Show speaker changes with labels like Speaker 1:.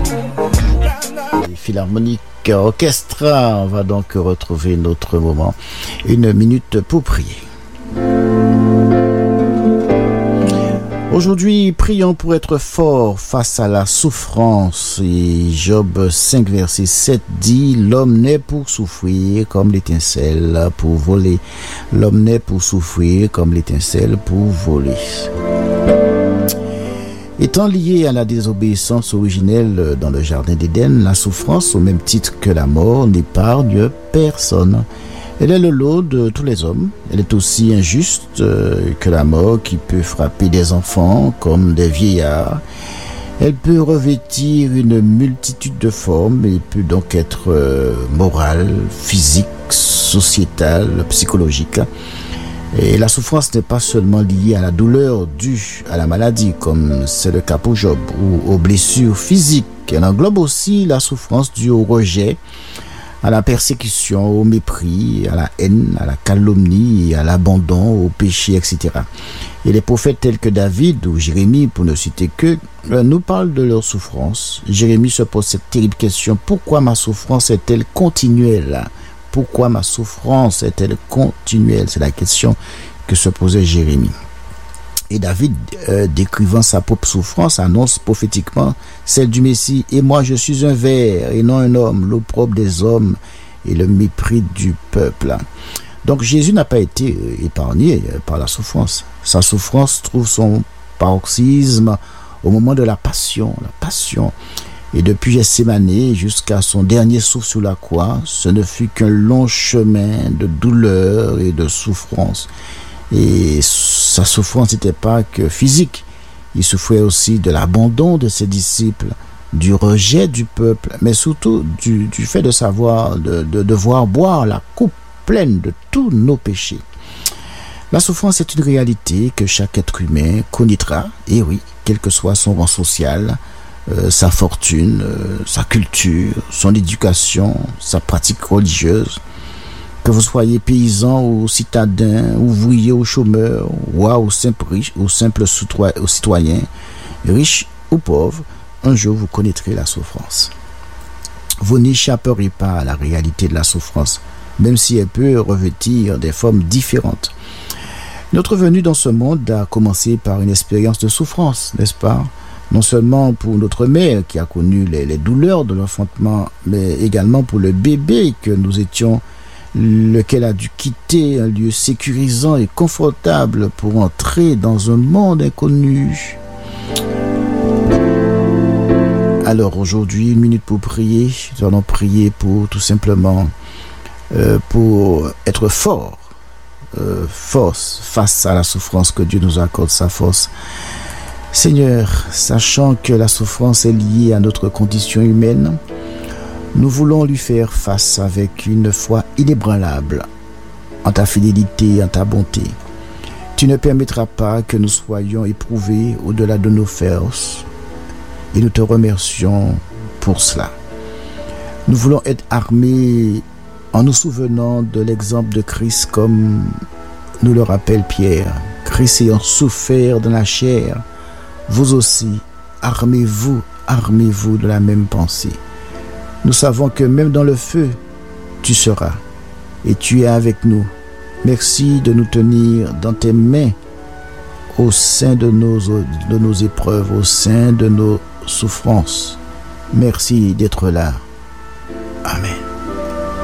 Speaker 1: Philharmonique Orchestra. On va donc retrouver notre moment. Une minute pour prier. Aujourd'hui, prions pour être fort face à la souffrance. Et Job 5, verset 7 dit: l'homme naît pour souffrir comme l'étincelle pour voler. L'homme naît pour souffrir comme l'étincelle pour voler. Étant liée à la désobéissance originelle dans le jardin d'Éden, la souffrance, au même titre que la mort, n'épargne personne. Elle est le lot de tous les hommes. Elle est aussi injuste que la mort, qui peut frapper des enfants comme des vieillards. Elle peut revêtir une multitude de formes et peut donc être morale, physique, sociétale, psychologique. Et la souffrance n'est pas seulement liée à la douleur due à la maladie, comme c'est le cas pour Job, ou aux blessures physiques. Elle englobe aussi la souffrance due au rejet, à la persécution, au mépris, à la haine, à la calomnie, à l'abandon, au péché, etc. Et les prophètes tels que David ou Jérémie, pour ne citer que, nous parlent de leur souffrance. Jérémie se pose cette terrible question: pourquoi ma souffrance est-elle continuelle ? Pourquoi ma souffrance est-elle continuelle ? C'est la question que se posait Jérémie. Et David, décrivant sa propre souffrance, annonce prophétiquement celle du Messie. Et moi, je suis un ver et non un homme, l'opprobre des hommes et le mépris du peuple. Donc Jésus n'a pas été épargné par la souffrance. Sa souffrance trouve son paroxysme au moment de la passion. Et depuis Gethsémani jusqu'à son dernier souffle sur la croix, ce ne fut qu'un long chemin de douleur et de souffrance. Et sa souffrance n'était pas que physique. Il souffrait aussi de l'abandon de ses disciples, du rejet du peuple, mais surtout du fait de savoir, de devoir boire la coupe pleine de tous nos péchés. La souffrance est une réalité que chaque être humain connaîtra, et oui, quel que soit son rang social, sa fortune, sa culture, son éducation, sa pratique religieuse. Que vous soyez paysan ou citadin, ouvrier ou chômeur, roi ou simple citoyen, riche ou pauvre, un jour vous connaîtrez la souffrance. Vous n'échapperez pas à la réalité de la souffrance, même si elle peut revêtir des formes différentes. Notre venue dans ce monde a commencé par une expérience de souffrance, n'est-ce pas ? Non seulement pour notre mère qui a connu les douleurs de l'enfantement, mais également pour le bébé que nous étions, lequel a dû quitter un lieu sécurisant et confortable pour entrer dans un monde inconnu. Alors aujourd'hui, une minute pour prier. Nous allons prier pour tout simplement pour être fort, force face à la souffrance, que Dieu nous accorde sa force. Seigneur, sachant que la souffrance est liée à notre condition humaine, nous voulons lui faire face avec une foi inébranlable en ta fidélité et en ta bonté. Tu ne permettras pas que nous soyons éprouvés au-delà de nos forces, et nous te remercions pour cela. Nous voulons être armés en nous souvenant de l'exemple de Christ, comme nous le rappelle Pierre. Christ ayant souffert dans la chair, vous aussi, armez-vous de la même pensée. Nous savons que même dans le feu, tu seras et tu es avec nous. Merci de nous tenir dans tes mains au sein de nos épreuves, au sein de nos souffrances. Merci d'être là.